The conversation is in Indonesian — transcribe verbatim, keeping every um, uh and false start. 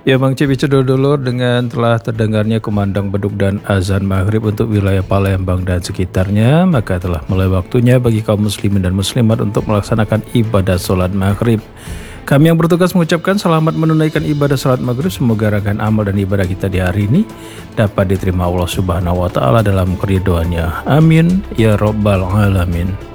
Ya Bang Cibicu dulur dengan telah terdengarnya kumandang beduk dan azan maghrib untuk wilayah Palembang dan sekitarnya, maka telah mulai waktunya bagi kaum muslimin dan muslimat untuk melaksanakan ibadah sholat maghrib. Kami yang bertugas mengucapkan selamat menunaikan ibadah sholat maghrib. Semoga rangkaian amal dan ibadah kita di hari ini dapat diterima Allah Subhanahu wa Ta'ala dalam keridhoannya. Amin ya Rabbal Alamin.